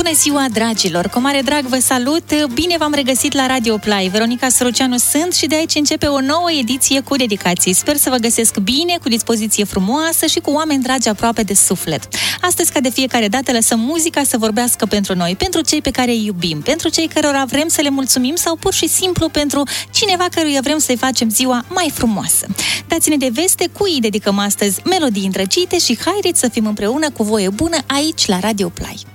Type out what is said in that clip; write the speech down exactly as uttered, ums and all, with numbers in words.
Bună ziua, dragilor! Cu mare drag vă salut! Bine v-am regăsit la Radio Play. Veronica Săruceanu sunt și de aici începe o nouă ediție cu dedicații. Sper să vă găsesc bine, cu dispoziție frumoasă și cu oameni dragi aproape de suflet. Astăzi, ca de fiecare dată, lăsăm muzica să vorbească pentru noi, pentru cei pe care îi iubim, pentru cei cărora vrem să le mulțumim sau pur și simplu pentru cineva căruia vrem să-i facem ziua mai frumoasă. Dați-ne de veste cui îi dedicăm astăzi melodii îndrăgite și haideți să fim împreună cu voie bună aici la Radio Play.